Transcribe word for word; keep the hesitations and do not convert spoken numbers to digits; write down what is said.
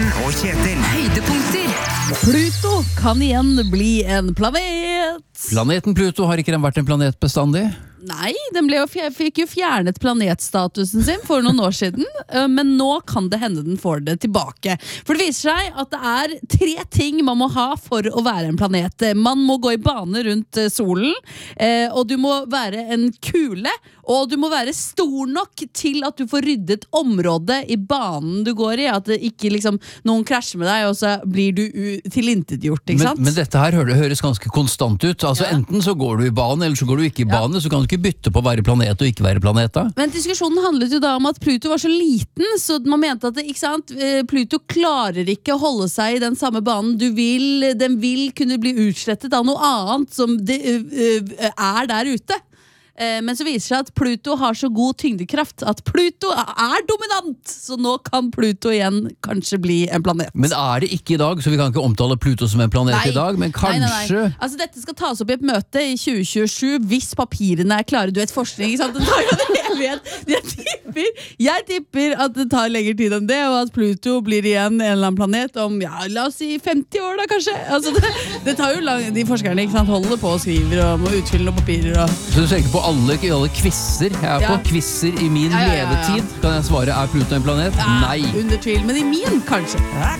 og Kjetil. Høydepunkter. Pluto kan igjen bli en planet. Planeten Pluto har ikke den vært en planet bestandig? Nei, den ble jo, fikk jo fjernet planetstatusen sin for noen år siden, men nå kan det hende den får det tilbake. For det viser seg at det er tre ting man må ha for å være en planet. Man må gå i bane rundt solen, og du må være en kule, og du må være stor nok til at du får ryddet området i banen du går i, at det ikke liksom noen krasjer med deg, og så blir du tilintetgjort, ikke sant? Men, men dette her høres ganske konstant ut. Altså ja. Enten så går du i bane, eller så går du ikke i bane, ja. Så kan du ikke bytte på å være planet og ikke være planet da. Men diskusjonen handlet jo da om at Pluto var så liten, så man mente at det, ikke sant, Pluto klarer ikke å holde seg i den samme banen du vil, den vil kunne bli utslettet av noe annet som det, uh, er der ute. Men så viser det seg at Pluto har så god tyngdekraft at Pluto er dominant, så nå kan Pluto igjen kanskje bli en planet. Men er det ikke i dag, så vi kan ikke omtale Pluto som en planet nei. I dag, men kanskje... Nei, nei, nei. Altså dette skal tas opp i et møte i tjue tjuesju, hvis papirene er klare. Du vet, forskning, ikke sant? Det tar jo det evighet. Jeg tipper, jeg tipper at det tar lengre tid enn det, og at Pluto blir igjen en eller annen planet om, ja, la oss si femti år da, kanskje. Altså det, det tar jo lang... De forskerne, ikke sant, holder på og skriver og må utfylle noen papirer og... Så du tenker på alle, alle quizzer jeg er ja. På, quizzer i min ja, ja, ja, ja. levetid, kan jeg svare, er Pluto en planet? Ja, nei. Under tvil, men i min kanskje.